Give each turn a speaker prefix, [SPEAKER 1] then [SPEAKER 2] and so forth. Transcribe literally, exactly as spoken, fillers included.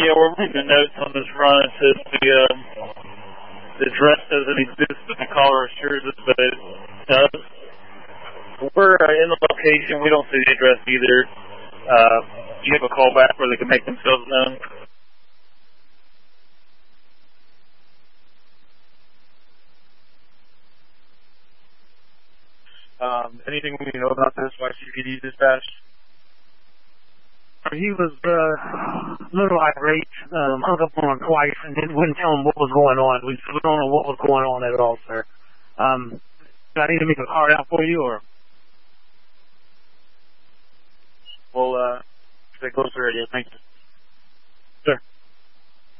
[SPEAKER 1] yeah, we're making notes on this run. It says the, um, the address doesn't exist, but the caller assures us that it does. We're uh, in the location. We don't see the address either. Uh, you have a call back where they can make themselves known.
[SPEAKER 2] Um, anything we know about this? Why C P D dispatched?
[SPEAKER 3] He was uh, a little irate, um, hung up on him twice, and then wouldn't tell him what was going on. We, we don't know what was going on at all, sir. Um, do I need to make a card out for you, or?
[SPEAKER 2] Well, uh, stay closer, yeah, thank you.
[SPEAKER 3] Sure.